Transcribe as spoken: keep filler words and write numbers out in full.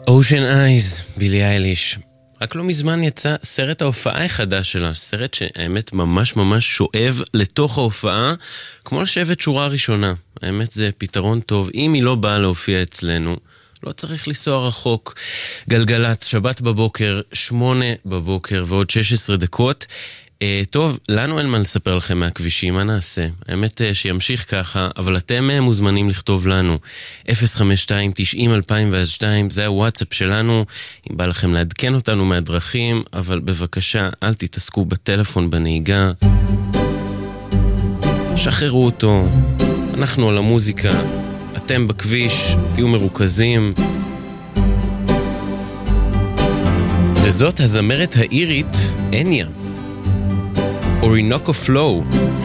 Ocean Eyes, בילי אייליש. רק לא מזמן יצא סרט ההופעה החדש שלה, סרט שהאמת ממש ממש שואב לתוך ההופעה, כמו לשבת שורה ראשונה. האמת זה פתרון טוב, אם היא לא באה להופיע אצלנו, לא צריך לנסוע רחוק. גלגלץ, שבת בבוקר, שמונה בבוקר ועוד שש עשרה דקות. Uh, טוב, לנו אין מה לספר לכם מהכבישים, מה נעשה? האמת uh, שימשיך ככה, אבל אתם uh, מוזמנים לכתוב לנו אפס חמש שתיים תשעים אלפיים ושתיים, זה הוואטסאפ שלנו, אם בא לכם לעדכן אותנו מהדרכים, אבל בבקשה אל תתעסקו בטלפון בנהיגה, שחררו אותו, אנחנו על המוזיקה, אתם בכביש, תהיו מרוכזים. וזאת הזמרת האירית אניה, אורינוקו פלואו.